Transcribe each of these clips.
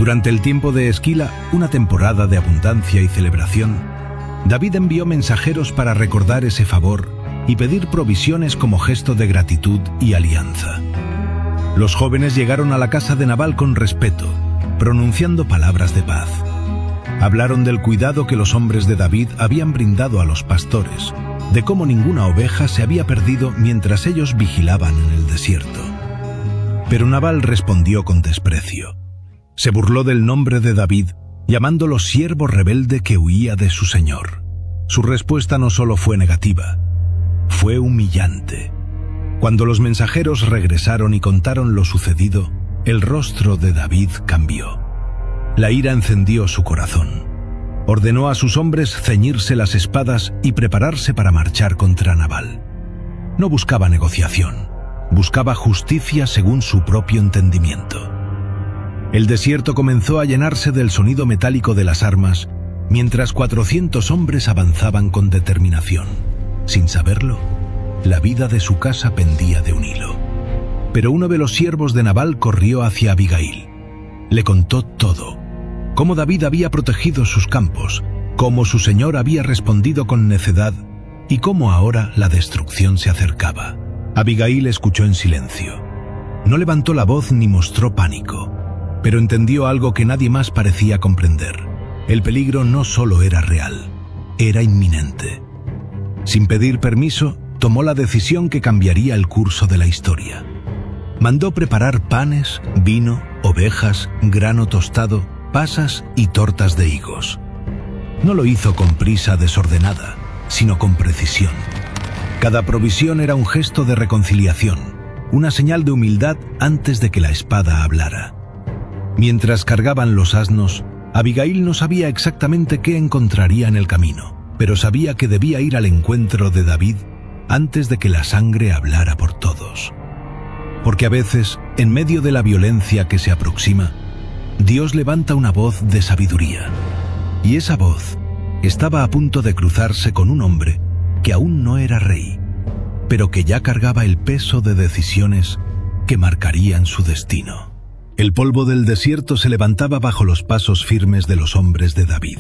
Durante el tiempo de Esquila, una temporada de abundancia y celebración, David envió mensajeros para recordar ese favor y pedir provisiones como gesto de gratitud y alianza. Los jóvenes llegaron a la casa de Nabal con respeto, pronunciando palabras de paz. Hablaron del cuidado que los hombres de David habían brindado a los pastores, de cómo ninguna oveja se había perdido mientras ellos vigilaban en el desierto. Pero Nabal respondió con desprecio. Se burló del nombre de David, llamándolo siervo rebelde que huía de su señor. Su respuesta no solo fue negativa, fue humillante. Cuando los mensajeros regresaron y contaron lo sucedido, el rostro de David cambió. La ira encendió su corazón. Ordenó a sus hombres ceñirse las espadas y prepararse para marchar contra Nabal. No buscaba negociación, buscaba justicia según su propio entendimiento. El desierto comenzó a llenarse del sonido metálico de las armas, mientras 400 hombres avanzaban con determinación. Sin saberlo, la vida de su casa pendía de un hilo. Pero uno de los siervos de Nabal corrió hacia Abigail. Le contó todo: cómo David había protegido sus campos, cómo su señor había respondido con necedad y cómo ahora la destrucción se acercaba. Abigail escuchó en silencio. No levantó la voz ni mostró pánico, pero entendió algo que nadie más parecía comprender. El peligro no solo era real, era inminente. Sin pedir permiso, tomó la decisión que cambiaría el curso de la historia. Mandó preparar panes, vino, ovejas, grano tostado, pasas y tortas de higos. No lo hizo con prisa desordenada, sino con precisión. Cada provisión era un gesto de reconciliación, una señal de humildad antes de que la espada hablara. Mientras cargaban los asnos, Abigail no sabía exactamente qué encontraría en el camino, pero sabía que debía ir al encuentro de David antes de que la sangre hablara por todos. Porque a veces, en medio de la violencia que se aproxima, Dios levanta una voz de sabiduría. Y esa voz estaba a punto de cruzarse con un hombre que aún no era rey, pero que ya cargaba el peso de decisiones que marcarían su destino. El polvo del desierto se levantaba bajo los pasos firmes de los hombres de David.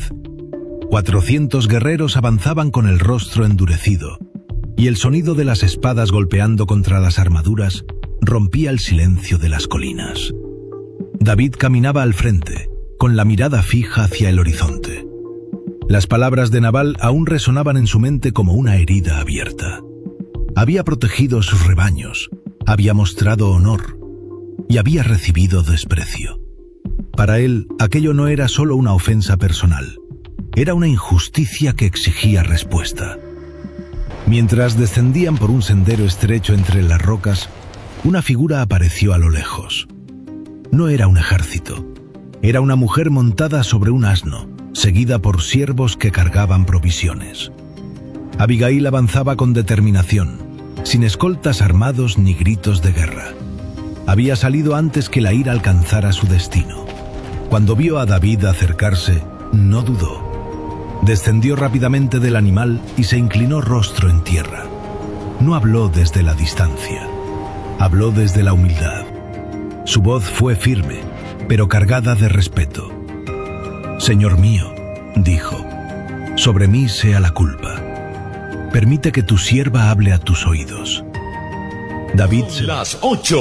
400 guerreros avanzaban con el rostro endurecido, y el sonido de las espadas golpeando contra las armaduras rompía el silencio de las colinas. David caminaba al frente, con la mirada fija hacia el horizonte. Las palabras de Nabal aún resonaban en su mente como una herida abierta. Había protegido sus rebaños, había mostrado honor, y había recibido desprecio. Para él, aquello no era solo una ofensa personal, era una injusticia que exigía respuesta. Mientras descendían por un sendero estrecho entre las rocas, una figura apareció a lo lejos. No era un ejército, era una mujer montada sobre un asno, seguida por siervos que cargaban provisiones. Abigail avanzaba con determinación, sin escoltas armados ni gritos de guerra. Había salido antes que la ira alcanzara su destino. Cuando vio a David acercarse, no dudó. Descendió rápidamente del animal y se inclinó rostro en tierra. No habló desde la distancia, habló desde la humildad. Su voz fue firme, pero cargada de respeto. «Señor mío», dijo, «sobre mí sea la culpa. Permite que tu sierva hable a tus oídos». David se... Las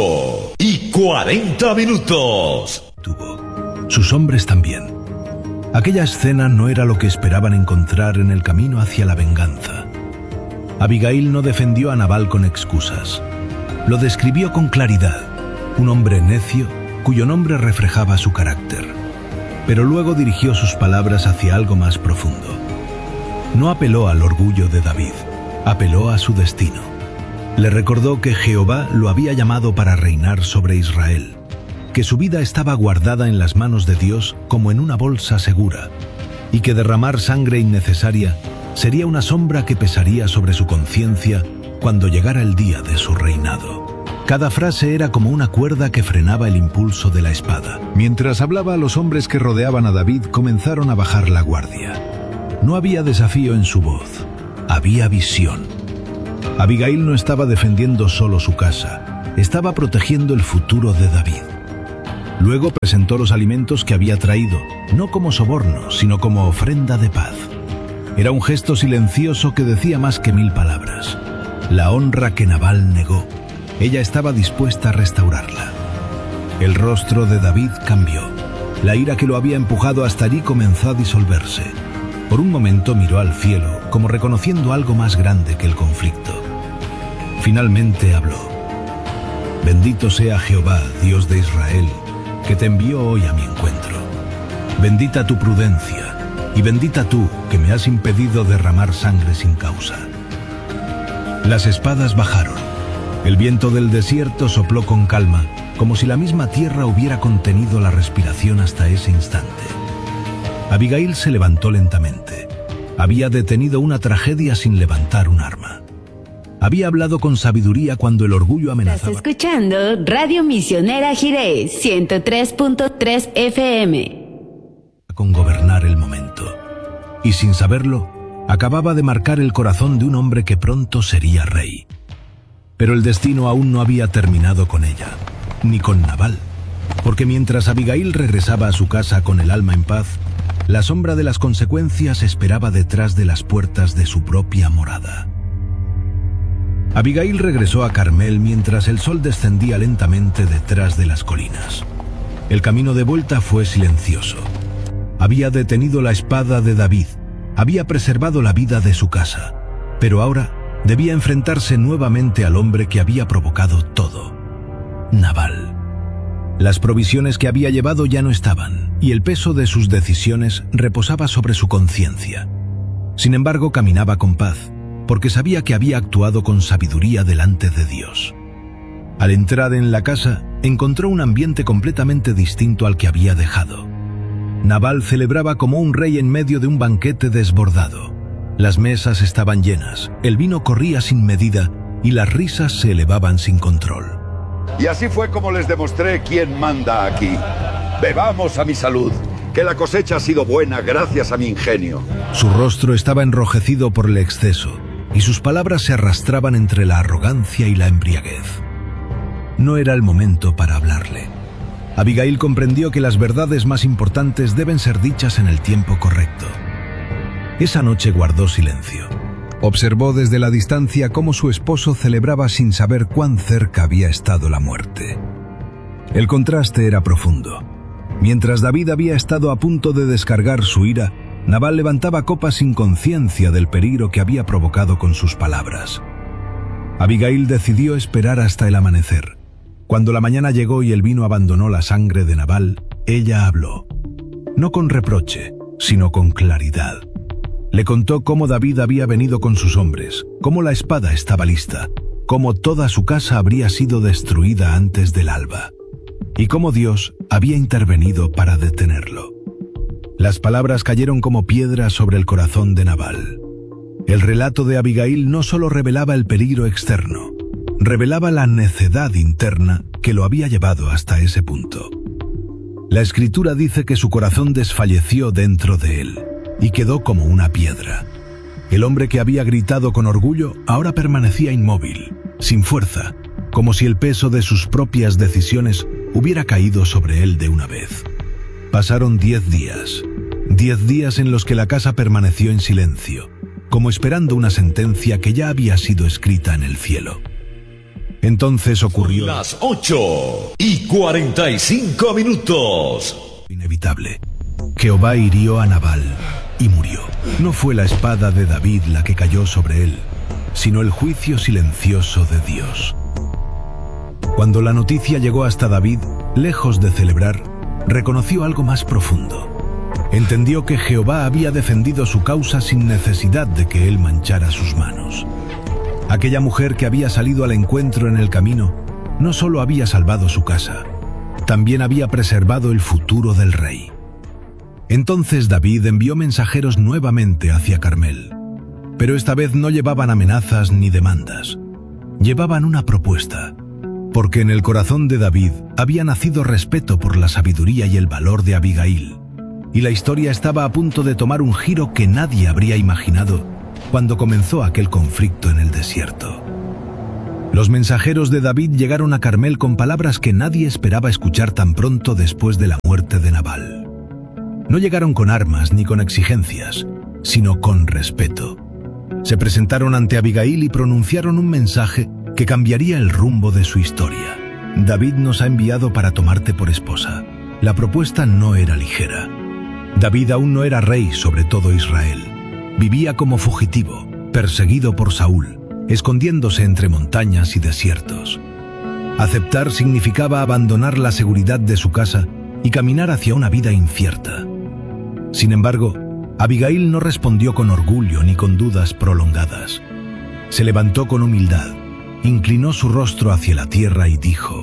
8:40. Tuvo. Sus hombres también. Aquella escena no era lo que esperaban encontrar en el camino hacia la venganza. Abigail no defendió a Nabal con excusas. Lo describió con claridad, un hombre necio cuyo nombre reflejaba su carácter. Pero luego dirigió sus palabras hacia algo más profundo. No apeló al orgullo de David, apeló a su destino. Le recordó que Jehová lo había llamado para reinar sobre Israel, que su vida estaba guardada en las manos de Dios como en una bolsa segura, y que derramar sangre innecesaria sería una sombra que pesaría sobre su conciencia cuando llegara el día de su reinado. Cada frase era como una cuerda que frenaba el impulso de la espada. Mientras hablaba, los hombres que rodeaban a David comenzaron a bajar la guardia. No había desafío en su voz, había visión. Abigail no estaba defendiendo solo su casa, estaba protegiendo el futuro de David. Luego presentó los alimentos que había traído, no como soborno, sino como ofrenda de paz. Era un gesto silencioso que decía más que 1000 palabras. La honra que Nabal negó, ella estaba dispuesta a restaurarla. El rostro de David cambió. La ira que lo había empujado hasta allí comenzó a disolverse. Por un momento miró al cielo, como reconociendo algo más grande que el conflicto. Finalmente habló. Bendito sea Jehová, Dios de Israel, que te envió hoy a mi encuentro. Bendita tu prudencia, y bendita tú, que me has impedido derramar sangre sin causa. Las espadas bajaron. El viento del desierto sopló con calma, como si la misma tierra hubiera contenido la respiración hasta ese instante. Abigail se levantó lentamente. Había detenido una tragedia sin levantar un arma. Había hablado con sabiduría cuando el orgullo amenazaba. Estás escuchando Radio Misionera Jiré, 103.3 FM. Con gobernar el momento. Y sin saberlo, acababa de marcar el corazón de un hombre que pronto sería rey. Pero el destino aún no había terminado con ella, ni con Nabal, porque mientras Abigail regresaba a su casa con el alma en paz, la sombra de las consecuencias esperaba detrás de las puertas de su propia morada. Abigail regresó a Carmel mientras el sol descendía lentamente detrás de las colinas. El camino de vuelta fue silencioso. Había detenido la espada de David, había preservado la vida de su casa, pero ahora debía enfrentarse nuevamente al hombre que había provocado todo, Nabal. Las provisiones que había llevado ya no estaban, y el peso de sus decisiones reposaba sobre su conciencia. Sin embargo, caminaba con paz, porque sabía que había actuado con sabiduría delante de Dios. Al entrar en la casa, encontró un ambiente completamente distinto al que había dejado. Nabal celebraba como un rey en medio de un banquete desbordado. Las mesas estaban llenas, el vino corría sin medida y las risas se elevaban sin control. Y así fue como les demostré quién manda aquí. Bebamos a mi salud, que la cosecha ha sido buena gracias a mi ingenio. Su rostro estaba enrojecido por el exceso, y sus palabras se arrastraban entre la arrogancia y la embriaguez. No era el momento para hablarle. Abigail comprendió que las verdades más importantes deben ser dichas en el tiempo correcto. Esa noche guardó silencio. Observó desde la distancia cómo su esposo celebraba sin saber cuán cerca había estado la muerte. El contraste era profundo. Mientras David había estado a punto de descargar su ira, Nabal levantaba copas sin conciencia del peligro que había provocado con sus palabras. Abigail decidió esperar hasta el amanecer. Cuando la mañana llegó y el vino abandonó la sangre de Nabal, ella habló. No con reproche, sino con claridad. Le contó cómo David había venido con sus hombres, cómo la espada estaba lista, cómo toda su casa habría sido destruida antes del alba, y cómo Dios había intervenido para detenerlo. Las palabras cayeron como piedras sobre el corazón de Nabal. El relato de Abigail no solo revelaba el peligro externo, revelaba la necedad interna que lo había llevado hasta ese punto. La Escritura dice que su corazón desfalleció dentro de él y quedó como una piedra. El hombre que había gritado con orgullo ahora permanecía inmóvil, sin fuerza, como si el peso de sus propias decisiones hubiera caído sobre él de una vez. Pasaron 10 días. 10 días en los que la casa permaneció en silencio, como esperando una sentencia que ya había sido escrita en el cielo. Entonces ocurrió las 8:45. Inevitable. Jehová hirió a Nabal y murió. No fue la espada de David la que cayó sobre él, sino el juicio silencioso de Dios. Cuando la noticia llegó hasta David, lejos de celebrar, reconoció algo más profundo. Entendió que Jehová había defendido su causa sin necesidad de que él manchara sus manos. Aquella mujer que había salido al encuentro en el camino no solo había salvado su casa, también había preservado el futuro del rey. Entonces David envió mensajeros nuevamente hacia Carmel, pero esta vez no llevaban amenazas ni demandas, llevaban una propuesta, porque en el corazón de David había nacido respeto por la sabiduría y el valor de Abigail, y la historia estaba a punto de tomar un giro que nadie habría imaginado cuando comenzó aquel conflicto en el desierto. Los mensajeros de David llegaron a Carmel con palabras que nadie esperaba escuchar tan pronto después de la muerte de Nabal. No llegaron con armas ni con exigencias, sino con respeto. Se presentaron ante Abigail y pronunciaron un mensaje que cambiaría el rumbo de su historia. David nos ha enviado para tomarte por esposa. La propuesta no era ligera. David aún no era rey sobre todo Israel. Vivía como fugitivo, perseguido por Saúl, escondiéndose entre montañas y desiertos. Aceptar significaba abandonar la seguridad de su casa y caminar hacia una vida incierta. Sin embargo, Abigail no respondió con orgullo ni con dudas prolongadas. Se levantó con humildad, inclinó su rostro hacia la tierra y dijo: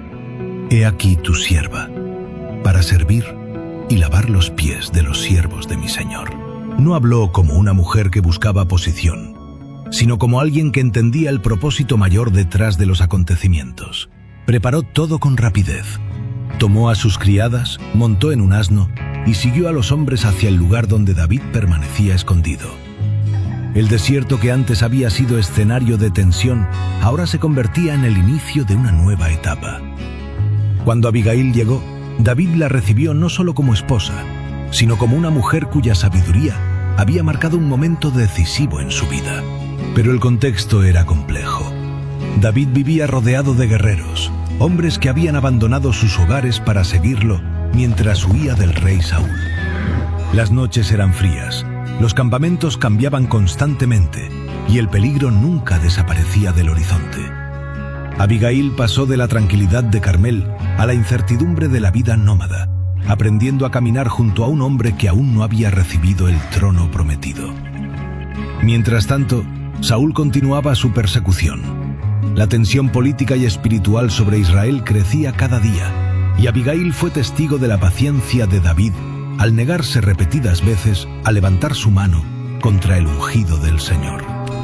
«He aquí tu sierva, para servir y lavar los pies de los siervos de mi Señor». No habló como una mujer que buscaba posición, sino como alguien que entendía el propósito mayor detrás de los acontecimientos. Preparó todo con rapidez. Tomó a sus criadas, montó en un asno y siguió a los hombres hacia el lugar donde David permanecía escondido. El desierto que antes había sido escenario de tensión, ahora se convertía en el inicio de una nueva etapa. Cuando Abigail llegó, David la recibió no solo como esposa, sino como una mujer cuya sabiduría había marcado un momento decisivo en su vida. Pero el contexto era complejo. David vivía rodeado de guerreros, hombres que habían abandonado sus hogares para seguirlo mientras huía del rey Saúl. Las noches eran frías, los campamentos cambiaban constantemente y el peligro nunca desaparecía del horizonte. Abigail pasó de la tranquilidad de Carmel a la incertidumbre de la vida nómada, aprendiendo a caminar junto a un hombre que aún no había recibido el trono prometido. Mientras tanto, Saúl continuaba su persecución. La tensión política y espiritual sobre Israel crecía cada día, y Abigail fue testigo de la paciencia de David al negarse repetidas veces a levantar su mano contra el ungido del Señor.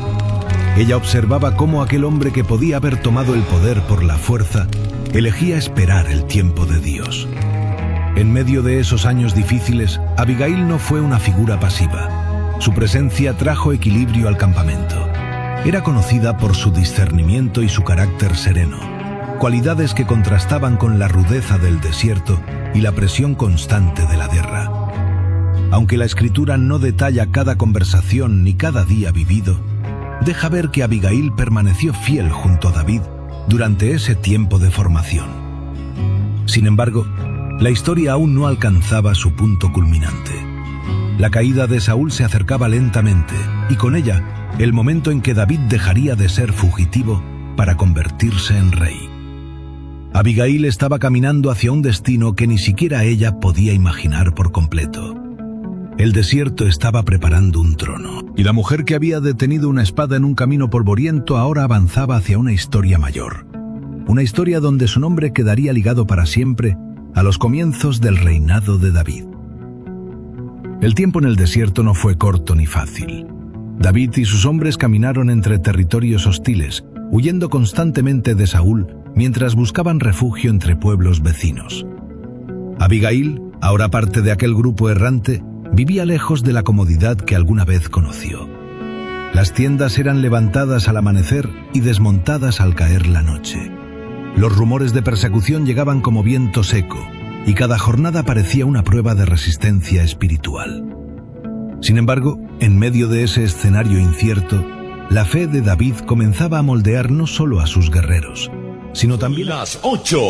Ella observaba cómo aquel hombre que podía haber tomado el poder por la fuerza elegía esperar el tiempo de Dios. En medio de esos años difíciles, Abigail no fue una figura pasiva. Su presencia trajo equilibrio al campamento. Era conocida por su discernimiento y su carácter sereno, cualidades que contrastaban con la rudeza del desierto y la presión constante de la guerra. Aunque la Escritura no detalla cada conversación ni cada día vivido, deja ver que Abigail permaneció fiel junto a David durante ese tiempo de formación. Sin embargo, la historia aún no alcanzaba su punto culminante. La caída de Saúl se acercaba lentamente, y con ella, el momento en que David dejaría de ser fugitivo para convertirse en rey. Abigail estaba caminando hacia un destino que ni siquiera ella podía imaginar por completo. El desierto estaba preparando un trono, y la mujer que había detenido una espada en un camino polvoriento ahora avanzaba hacia una historia mayor. Una historia donde su nombre quedaría ligado para siempre a los comienzos del reinado de David. El tiempo en el desierto no fue corto ni fácil. David y sus hombres caminaron entre territorios hostiles, huyendo constantemente de Saúl mientras buscaban refugio entre pueblos vecinos. Abigail, ahora parte de aquel grupo errante, vivía lejos de la comodidad que alguna vez conoció. Las tiendas eran levantadas al amanecer y desmontadas al caer la noche. Los rumores de persecución llegaban como viento seco, y cada jornada parecía una prueba de resistencia espiritual. Sin embargo, en medio de ese escenario incierto, la fe de David comenzaba a moldear no solo a sus guerreros, sino también a las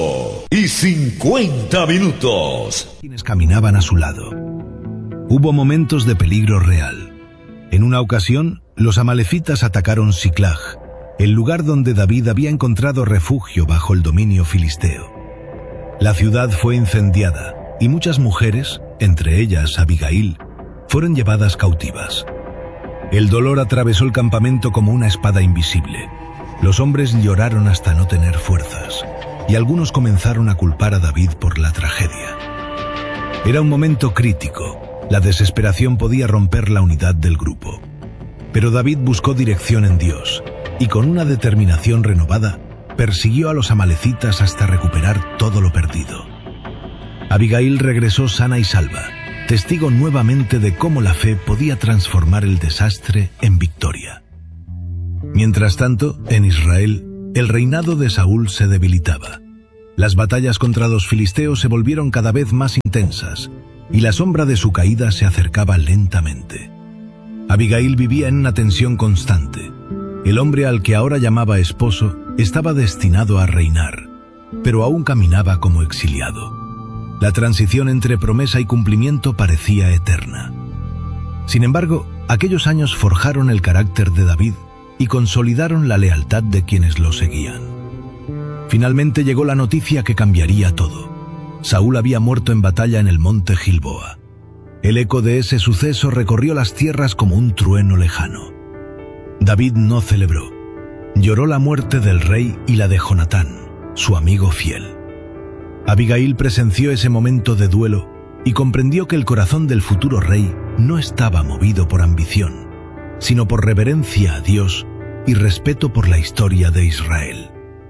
8:50 quienes caminaban a su lado. Hubo momentos de peligro real. En una ocasión, los amalecitas atacaron Siclag, el lugar donde David había encontrado refugio bajo el dominio filisteo. La ciudad fue incendiada y muchas mujeres, entre ellas Abigail, fueron llevadas cautivas. El dolor atravesó el campamento como una espada invisible. Los hombres lloraron hasta no tener fuerzas, y algunos comenzaron a culpar a David por la tragedia. Era un momento crítico. La desesperación podía romper la unidad del grupo. Pero David buscó dirección en Dios, y con una determinación renovada, persiguió a los amalecitas hasta recuperar todo lo perdido. Abigail regresó sana y salva, testigo nuevamente de cómo la fe podía transformar el desastre en victoria. Mientras tanto, en Israel, el reinado de Saúl se debilitaba. Las batallas contra los filisteos se volvieron cada vez más intensas, y la sombra de su caída se acercaba lentamente. Abigail vivía en una tensión constante. El hombre al que ahora llamaba esposo estaba destinado a reinar, pero aún caminaba como exiliado. La transición entre promesa y cumplimiento parecía eterna. Sin embargo, aquellos años forjaron el carácter de David y consolidaron la lealtad de quienes lo seguían. Finalmente llegó la noticia que cambiaría todo. Saúl había muerto en batalla en el monte Gilboa. El eco de ese suceso recorrió las tierras como un trueno lejano. David no celebró. Lloró la muerte del rey y la de Jonatán, su amigo fiel. Abigail presenció ese momento de duelo y comprendió que el corazón del futuro rey no estaba movido por ambición, sino por reverencia a Dios y respeto por la historia de Israel.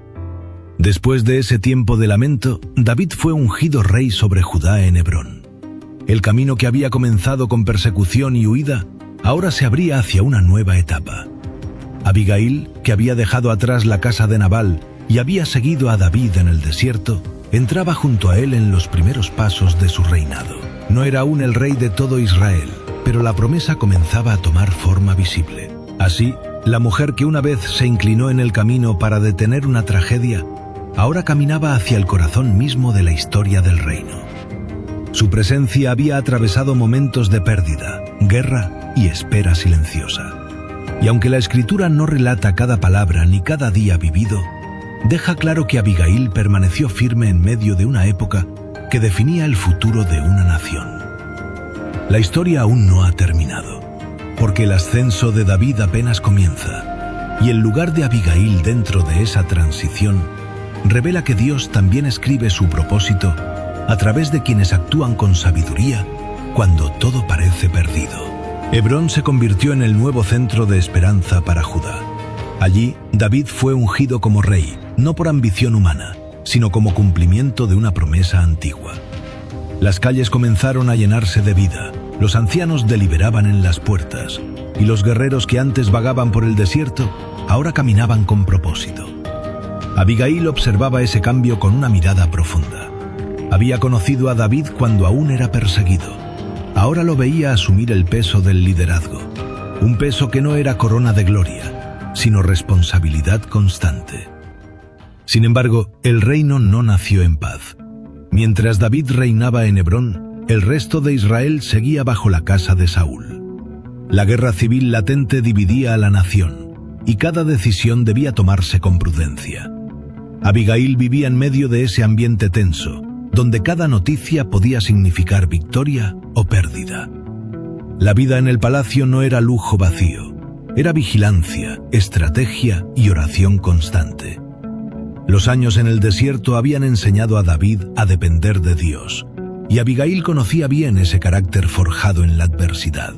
Después de ese tiempo de lamento, David fue ungido rey sobre Judá en Hebrón. El camino que había comenzado con persecución y huida, ahora se abría hacia una nueva etapa. Abigail, que había dejado atrás la casa de Nabal y había seguido a David en el desierto, entraba junto a él en los primeros pasos de su reinado. No era aún el rey de todo Israel, pero la promesa comenzaba a tomar forma visible. Así, la mujer que una vez se inclinó en el camino para detener una tragedia, ahora caminaba hacia el corazón mismo de la historia del reino. Su presencia había atravesado momentos de pérdida, guerra y espera silenciosa. Y aunque la Escritura no relata cada palabra ni cada día vivido, deja claro que Abigail permaneció firme en medio de una época que definía el futuro de una nación. La historia aún no ha terminado, porque el ascenso de David apenas comienza, y el lugar de Abigail dentro de esa transición revela que Dios también escribe su propósito a través de quienes actúan con sabiduría cuando todo parece perdido. Hebrón se convirtió en el nuevo centro de esperanza para Judá. Allí, David fue ungido como rey, no por ambición humana, sino como cumplimiento de una promesa antigua. Las calles comenzaron a llenarse de vida, los ancianos deliberaban en las puertas, y los guerreros que antes vagaban por el desierto, ahora caminaban con propósito. Abigail observaba ese cambio con una mirada profunda. Había conocido a David cuando aún era perseguido. Ahora lo veía asumir el peso del liderazgo, un peso que no era corona de gloria, sino responsabilidad constante. Sin embargo, el reino no nació en paz. Mientras David reinaba en Hebrón, el resto de Israel seguía bajo la casa de Saúl. La guerra civil latente dividía a la nación, y cada decisión debía tomarse con prudencia. Abigail vivía en medio de ese ambiente tenso, donde cada noticia podía significar victoria o pérdida. La vida en el palacio no era lujo vacío, era vigilancia, estrategia y oración constante. Los años en el desierto habían enseñado a David a depender de Dios, y Abigail conocía bien ese carácter forjado en la adversidad.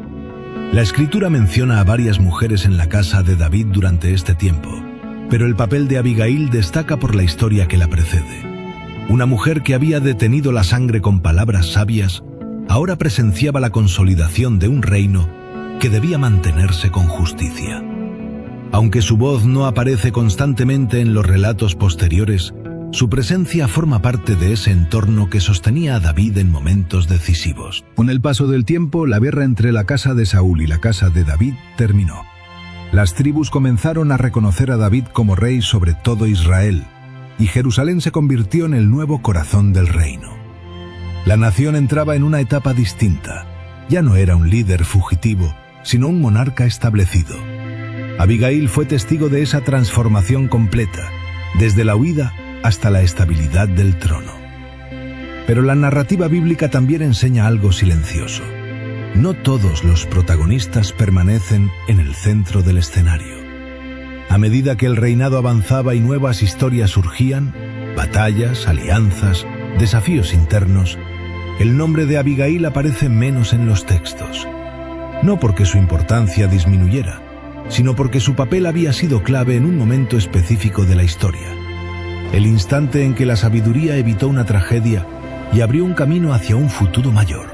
La Escritura menciona a varias mujeres en la casa de David durante este tiempo, pero el papel de Abigail destaca por la historia que la precede. Una mujer que había detenido la sangre con palabras sabias, ahora presenciaba la consolidación de un reino que debía mantenerse con justicia. Aunque su voz no aparece constantemente en los relatos posteriores, su presencia forma parte de ese entorno que sostenía a David en momentos decisivos. Con el paso del tiempo, la guerra entre la casa de Saúl y la casa de David terminó. Las tribus comenzaron a reconocer a David como rey sobre todo Israel, y Jerusalén se convirtió en el nuevo corazón del reino. La nación entraba en una etapa distinta. Ya no era un líder fugitivo, sino un monarca establecido. Abigail fue testigo de esa transformación completa, desde la huida hasta la estabilidad del trono. Pero la narrativa bíblica también enseña algo silencioso. No todos los protagonistas permanecen en el centro del escenario. A medida que el reinado avanzaba y nuevas historias surgían, batallas, alianzas, desafíos internos, el nombre de Abigail aparece menos en los textos. No porque su importancia disminuyera, sino porque su papel había sido clave en un momento específico de la historia. El instante en que la sabiduría evitó una tragedia y abrió un camino hacia un futuro mayor.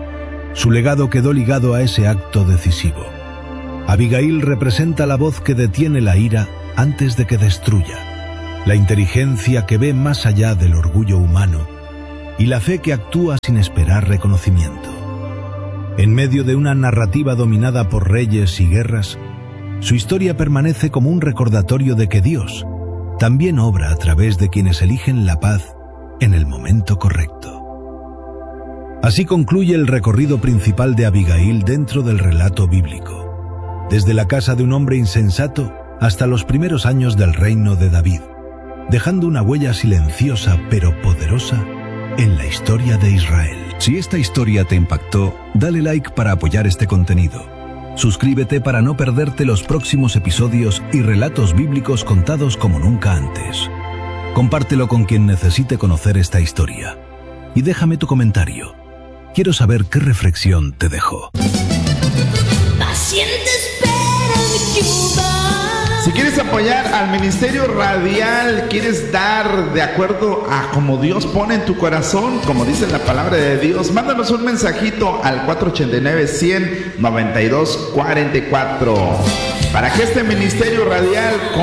Su legado quedó ligado a ese acto decisivo. Abigail representa la voz que detiene la ira antes de que destruya, la inteligencia que ve más allá del orgullo humano y la fe que actúa sin esperar reconocimiento. En medio de una narrativa dominada por reyes y guerras, su historia permanece como un recordatorio de que Dios también obra a través de quienes eligen la paz en el momento correcto. Así concluye el recorrido principal de Abigail dentro del relato bíblico, desde la casa de un hombre insensato hasta los primeros años del reino de David, dejando una huella silenciosa pero poderosa en la historia de Israel. Si esta historia te impactó, dale like para apoyar este contenido. Suscríbete para no perderte los próximos episodios y relatos bíblicos contados como nunca antes. Compártelo con quien necesite conocer esta historia. Y déjame tu comentario. Quiero saber qué reflexión te dejó. Paciente espera mi ayuda. Si quieres apoyar al Ministerio Radial, quieres dar de acuerdo a como Dios pone en tu corazón, como dice la palabra de Dios, mándanos un mensajito al 489-100-9244 para que este Ministerio Radial